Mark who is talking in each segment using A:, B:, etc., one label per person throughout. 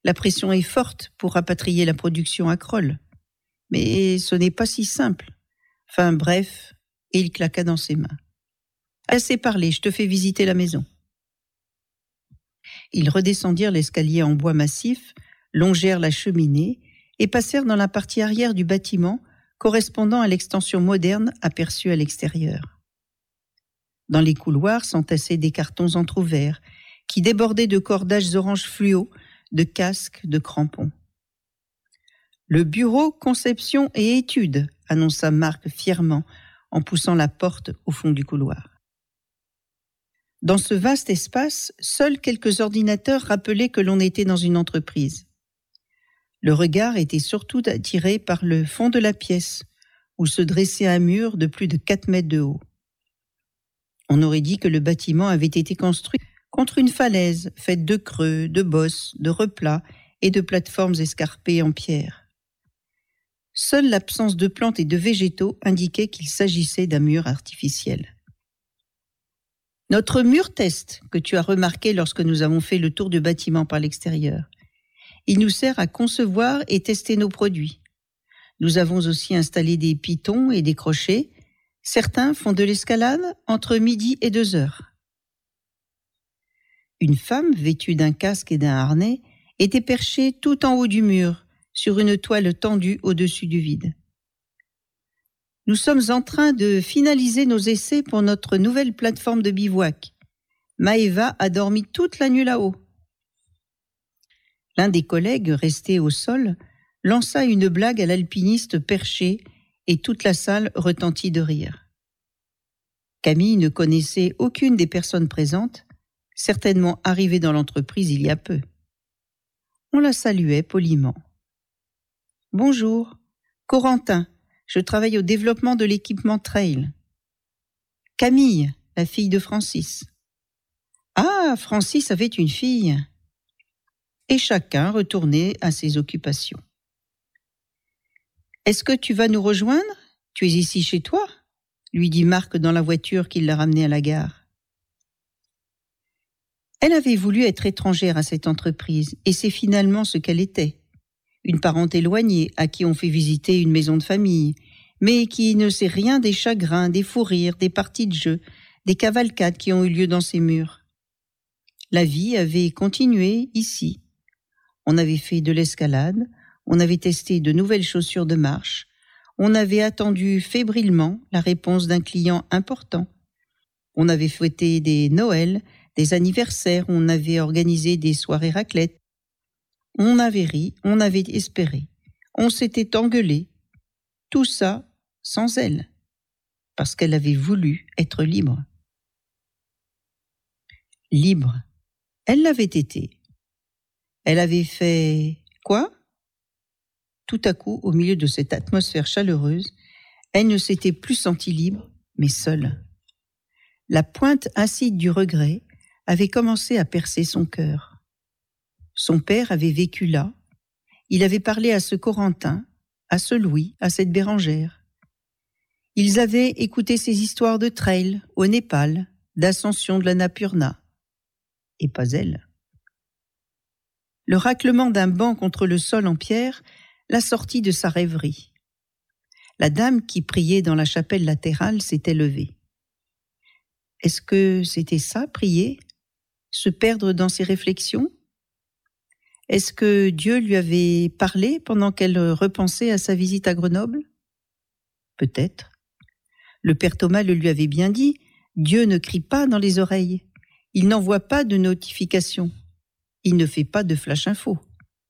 A: La pression est forte pour rapatrier la production à Kroll. Mais ce n'est pas si simple. Enfin bref, et il claqua dans ses mains. Assez parlé, je te fais visiter la maison. Ils redescendirent l'escalier en bois massif, longèrent la cheminée et passèrent dans la partie arrière du bâtiment correspondant à l'extension moderne aperçue à l'extérieur. Dans les couloirs s'entassaient des cartons entr'ouverts qui débordaient de cordages orange fluo, de casques, de crampons. « Le bureau conception et études », annonça Marc fièrement en poussant la porte au fond du couloir. Dans ce vaste espace, seuls quelques ordinateurs rappelaient que l'on était dans une entreprise. Le regard était surtout attiré par le fond de la pièce, où se dressait un mur de plus de 4 mètres de haut. On aurait dit que le bâtiment avait été construit contre une falaise faite de creux, de bosses, de replats et de plateformes escarpées en pierre. Seule l'absence de plantes et de végétaux indiquait qu'il s'agissait d'un mur artificiel. Notre mur test, que tu as remarqué lorsque nous avons fait le tour du bâtiment par l'extérieur, il nous sert à concevoir et tester nos produits. Nous avons aussi installé des pitons et des crochets. Certains font de l'escalade entre midi et 2 heures. Une femme, vêtue d'un casque et d'un harnais, était perchée tout en haut du mur, sur une toile tendue au-dessus du vide. Nous sommes en train de finaliser nos essais pour notre nouvelle plateforme de bivouac. Maëva a dormi toute la nuit là-haut. L'un des collègues, resté au sol, lança une blague à l'alpiniste perché et toute la salle retentit de rire. Camille ne connaissait aucune des personnes présentes, certainement arrivée dans l'entreprise il y a peu. On la saluait poliment. « Bonjour, Corentin, je travaille au développement de l'équipement trail. »« Camille, la fille de Francis. »« Ah, Francis avait une fille. » Et chacun retournait à ses occupations. « Est-ce que tu vas nous rejoindre ? Tu es ici chez toi ?» lui dit Marc dans la voiture qui l'a ramenée à la gare. Elle avait voulu être étrangère à cette entreprise, et c'est finalement ce qu'elle était. Une parente éloignée à qui on fait visiter une maison de famille, mais qui ne sait rien des chagrins, des fous rires, des parties de jeu, des cavalcades qui ont eu lieu dans ces murs. La vie avait continué ici. On avait fait de l'escalade, on avait testé de nouvelles chaussures de marche, on avait attendu fébrilement la réponse d'un client important. On avait fêté des Noëls, des anniversaires, on avait organisé des soirées raclette. On avait ri, on avait espéré, on s'était engueulé. Tout ça sans elle, parce qu'elle avait voulu être libre. Libre, elle l'avait été. Elle avait fait quoi ? Tout à coup, au milieu de cette atmosphère chaleureuse, elle ne s'était plus sentie libre, mais seule. La pointe acide du regret avait commencé à percer son cœur. Son père avait vécu là. Il avait parlé à ce Corentin, à ce Louis, à cette Bérangère. Ils avaient écouté ses histoires de trail au Népal, d'ascension de l'Annapurna. Et pas elle. Le raclement d'un banc contre le sol en pierre la sortit de sa rêverie. La dame qui priait dans la chapelle latérale s'était levée. Est-ce que c'était ça, prier ? Se perdre dans ses réflexions ? Est-ce que Dieu lui avait parlé pendant qu'elle repensait à sa visite à Grenoble ? Peut-être. Le père Thomas le lui avait bien dit, Dieu ne crie pas dans les oreilles. Il n'envoie pas de notification. Il ne fait pas de flash info.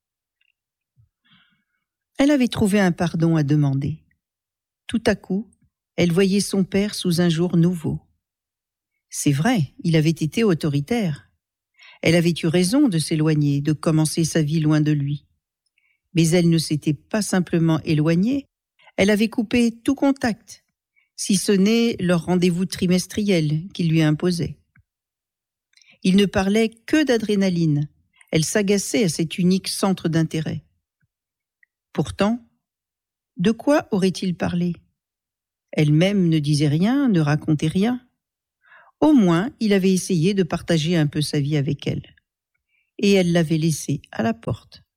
A: Elle avait trouvé un pardon à demander. Tout à coup, elle voyait son père sous un jour nouveau. C'est vrai, il avait été autoritaire. Elle avait eu raison de s'éloigner, de commencer sa vie loin de lui. Mais elle ne s'était pas simplement éloignée, elle avait coupé tout contact, si ce n'est leur rendez-vous trimestriel qu'il lui imposait. Il ne parlait que d'adrénaline, elle s'agaçait à cet unique centre d'intérêt. Pourtant, de quoi aurait-il parlé ? Elle-même ne disait rien, ne racontait rien. Au moins, il avait essayé de partager un peu sa vie avec elle. Et elle l'avait laissé à la porte.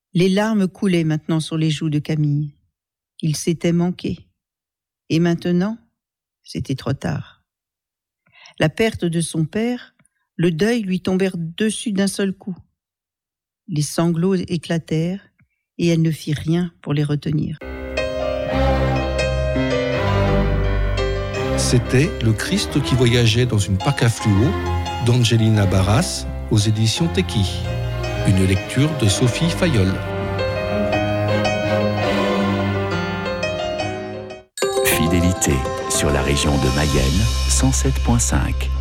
A: Les larmes coulaient maintenant sur les joues de Camille. Il s'était manqué. Et maintenant, c'était trop tard. La perte de son père, le deuil lui tombèrent dessus d'un seul coup. Les sanglots éclatèrent et elle ne fit rien pour les retenir.
B: C'était Le Christ qui voyageait dans une Pâque à fluo d'Angelina Barras aux éditions Teki. Une lecture de Sophie Fayolle.
C: Fidélité sur la région de Mayenne 107.5.